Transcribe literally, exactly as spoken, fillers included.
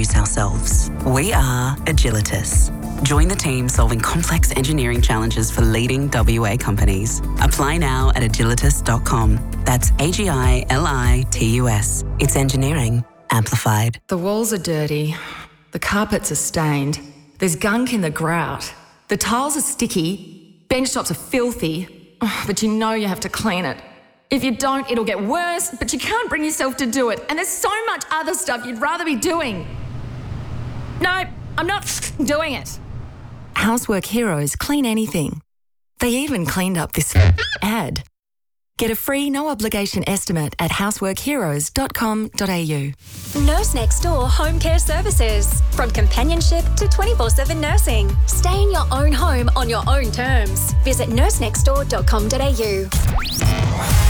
introduce ourselves. We are Agilitas. Join the team solving complex engineering challenges for leading W A companies. Apply now at agilitas dot com. That's A G I L I T U S. It's engineering amplified. The walls are dirty. The carpets are stained. There's gunk in the grout. The tiles are sticky. Bench tops are filthy. But you know you have to clean it. If you don't, it'll get worse, but you can't bring yourself to do it. And there's so much other stuff you'd rather be doing. No, I'm not doing it. Housework Heroes clean anything. They even cleaned up this ad. Get a free no-obligation estimate at housework heroes dot com dot a u. Nurse Next Door Home Care Services. From companionship to twenty-four seven nursing. Stay in your own home on your own terms. Visit nurse next door dot com dot a u.